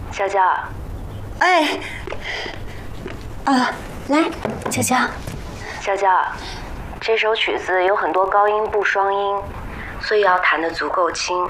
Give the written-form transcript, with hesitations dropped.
娇娇， 哎，来，娇娇， 娇娇，这首曲子有很多高音部双音，所以要弹得足够轻，